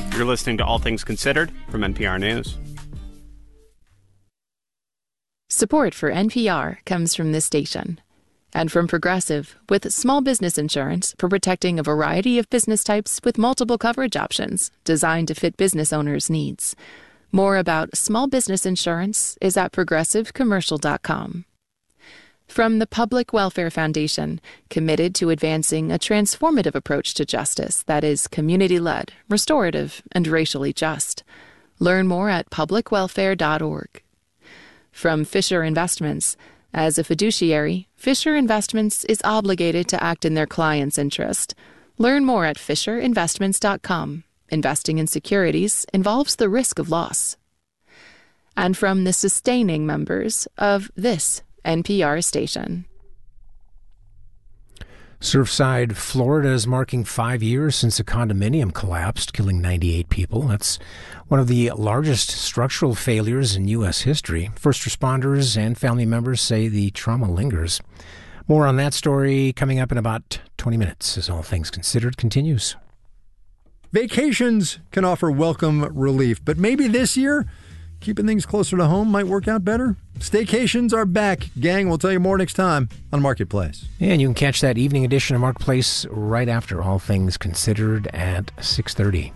You're listening to All Things Considered from NPR News. Support for NPR comes from this station and from Progressive, with small business insurance for protecting a variety of business types with multiple coverage options designed to fit business owners' needs. More about small business insurance is at progressivecommercial.com. From the Public Welfare Foundation, committed to advancing a transformative approach to justice that is community-led, restorative, and racially just. Learn more at publicwelfare.org. From Fisher Investments, as a fiduciary, Fisher Investments is obligated to act in their client's interest. Learn more at fisherinvestments.com. Investing in securities involves the risk of loss. And from the sustaining members of this NPR station. Surfside, Florida is marking 5 years since a condominium collapsed, killing 98 people. That's one of the largest structural failures in U.S. history. First responders and family members say the trauma lingers. More on that story coming up in about 20 minutes as All Things Considered continues. Vacations can offer welcome relief, but maybe this year, keeping things closer to home might work out better. Staycations are back. Gang, we'll tell you more next time on Marketplace. And you can catch that evening edition of Marketplace right after All Things Considered at 6:30.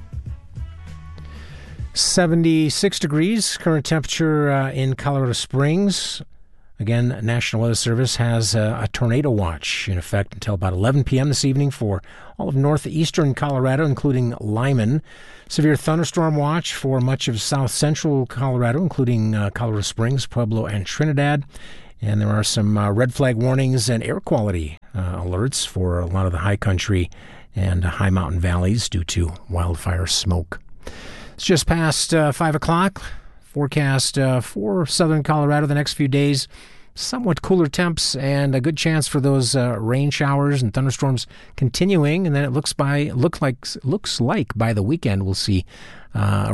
76 degrees, current temperature in Colorado Springs. Again, National Weather Service has a tornado watch in effect until about 11 p.m. this evening for all of northeastern Colorado, including Lyman. Severe thunderstorm watch for much of south central Colorado, including Colorado Springs, Pueblo, and Trinidad. And there are some red flag warnings and air quality alerts for a lot of the high country and high mountain valleys due to wildfire smoke. It's just past 5 o'clock. Forecast for southern Colorado the next few days. Somewhat cooler temps and a good chance for those rain showers and thunderstorms continuing. And then it looks like by the weekend we'll see